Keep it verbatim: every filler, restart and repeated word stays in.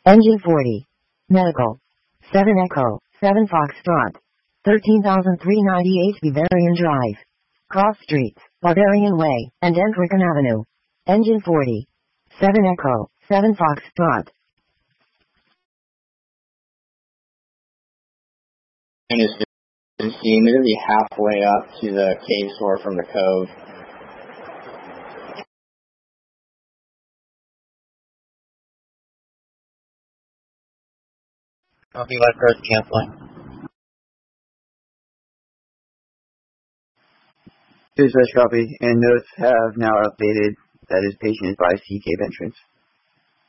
Engine forty. Medical. seven Echo, seven Foxtrot. thirteen thousand three hundred ninety-eight Bavarian Drive. Cross Streets, Barbarian Way, and Entrican Avenue. Engine forty. seven Echo, seven Foxtrot. And it's just immediately halfway up to the cave store from the cove. Copy, lifeguard canceling. Dispatch copy, and notes have now updated that his patient is by Sea Cave entrance.